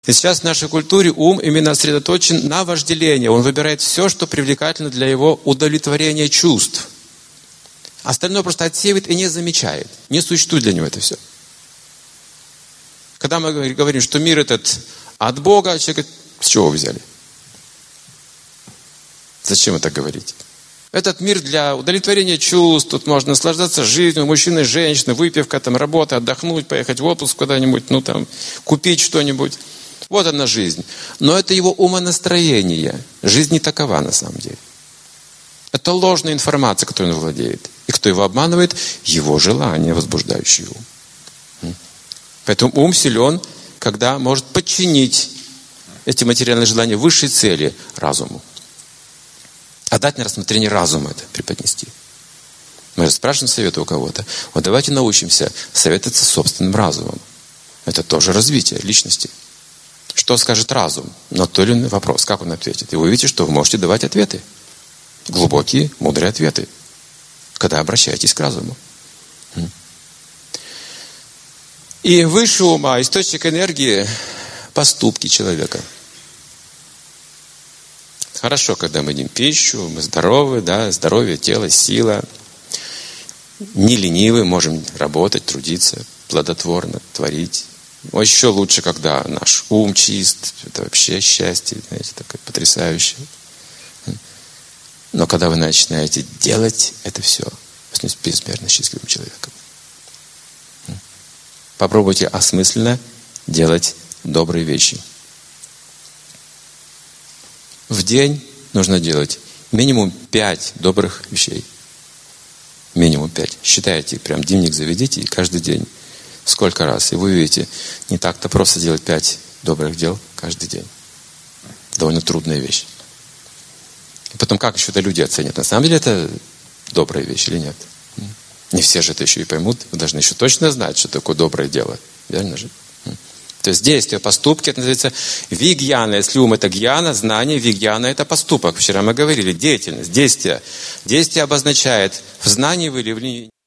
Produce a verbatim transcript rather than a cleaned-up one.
И сейчас в нашей культуре ум именно сосредоточен на вожделении. Он выбирает все, что привлекательно для его удовлетворения чувств. Остальное просто отсеивает и не замечает. Не существует для него это все. Когда мы говорим, что мир этот от Бога, человек говорит, с чего вы взяли? Зачем вы так говорите? Этот мир для удовлетворения чувств, тут можно наслаждаться жизнью, мужчины, женщины, выпивка, там, работа, отдохнуть, поехать в отпуск куда-нибудь, ну там, купить что-нибудь. Вот она жизнь. Но это его умонастроение. Жизнь не такова на самом деле. Это ложная информация, которой он владеет. И кто его обманывает? Его желание, возбуждающее ум. Поэтому ум силен, когда может подчинить эти материальные желания высшей цели разуму. Отдать на рассмотрение разума это преподнести. Мы же спрашиваем совета у кого-то. Вот давайте научимся советоваться собственным разумом. Это тоже развитие личности. Что скажет разум на тот или иной вопрос? Как он ответит? И вы увидите, что вы можете давать ответы. Глубокие, мудрые ответы. Когда обращаетесь к разуму. И выше ума, источник энергии, поступки человека. Хорошо, когда мы едим пищу, мы здоровы, да, здоровье, тело, сила. Не ленивы, можем работать, трудиться, плодотворно, творить. Но еще лучше, когда наш ум чист, это вообще счастье, знаете, такое потрясающее. Но когда вы начинаете делать это все, вы становитесь безмерно счастливым человеком. Попробуйте осмысленно делать добрые вещи. В день нужно делать минимум пять добрых вещей. Минимум пять. Считайте, прям дневник заведите и каждый день. Сколько раз. И вы увидите, не так-то просто делать пять добрых дел каждый день. Довольно трудная вещь. И потом, как еще это люди оценят? На самом деле это добрая вещь или нет? Не все же это еще и поймут. Вы должны еще точно знать, что такое доброе дело. Верно же? То есть действия, поступки, это называется вигьяна. Если ум это гьяна, знание, вигьяна это поступок. Вчера мы говорили, деятельность, действие. Действие обозначает в знании выявление.